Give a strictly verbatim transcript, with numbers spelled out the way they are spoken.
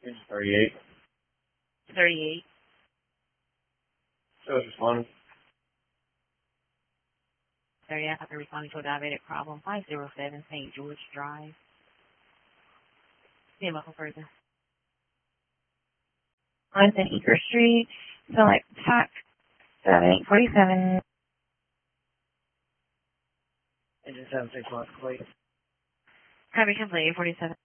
It's thirty-eight. thirty-eight. So it's responding. thirty, I have to respond to a diabetic problem. five oh seven Saint George Drive. See him up further. On Eager Street, select tax seven eight four seven. Engine seven six one, complete. Copy complete, forty-seven.